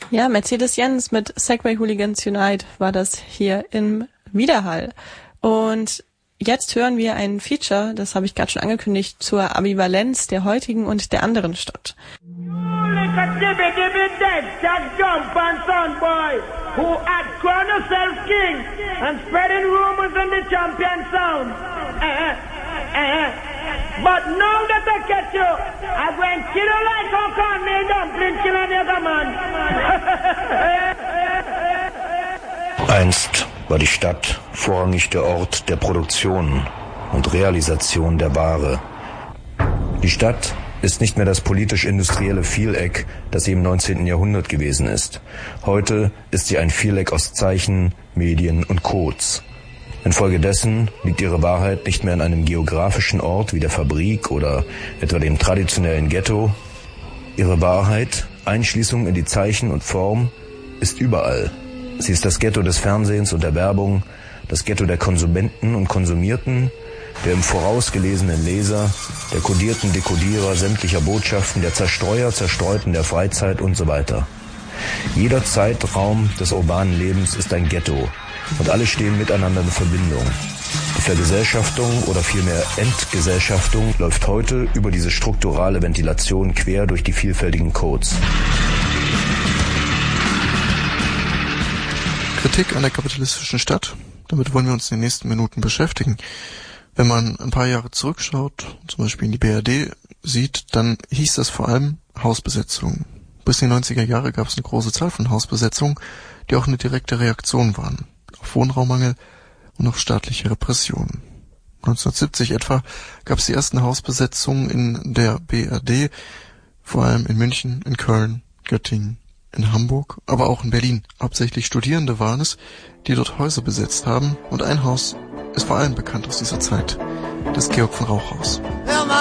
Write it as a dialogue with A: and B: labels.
A: Ja, Mercedes-Benz mit Segway Hooligans Unite war das hier im Widerhall. Und jetzt hören wir ein Feature, das habe ich gerade schon angekündigt, zur Ambivalenz der heutigen und der anderen Stadt.
B: But now that I catch you, I'm going to kill you like how come me dumpling killing your man.
C: Einst war die Stadt vorrangig der Ort der Produktion und Realisation der Ware. Die Stadt ist nicht mehr das politisch-industrielle Vieleck, das sie im 19. Jahrhundert gewesen ist. Heute ist sie ein Vieleck aus Zeichen, Medien und Codes. Infolgedessen liegt ihre Wahrheit nicht mehr an einem geografischen Ort wie der Fabrik oder etwa dem traditionellen Ghetto. Ihre Wahrheit, Einschließung in die Zeichen und Form, ist überall. Sie ist das Ghetto des Fernsehens und der Werbung, das Ghetto der Konsumenten und Konsumierten, der im Voraus gelesenen Leser, der kodierten Dekodierer sämtlicher Botschaften, der Zerstreuer, Zerstreuten der Freizeit und so weiter. Jeder Zeitraum des urbanen Lebens ist ein Ghetto. Und alle stehen miteinander in Verbindung. Die Vergesellschaftung oder vielmehr Entgesellschaftung läuft heute über diese strukturale Ventilation quer durch die vielfältigen Codes.
D: Kritik an der kapitalistischen Stadt. Damit wollen wir uns in den nächsten Minuten beschäftigen. Wenn man ein paar Jahre zurückschaut, zum Beispiel in die BRD sieht, dann hieß das vor allem Hausbesetzung. Bis in die 90er Jahre gab es eine große Zahl von Hausbesetzungen, die auch eine direkte Reaktion waren auf Wohnraummangel und auf staatliche Repressionen. 1970 etwa gab es die ersten Hausbesetzungen in der BRD, vor allem in München, in Köln, Göttingen, in Hamburg, aber auch in Berlin. Hauptsächlich Studierende waren es, die dort Häuser besetzt haben, und ein Haus ist vor allem bekannt aus dieser Zeit, das Georg von Rauch Haus.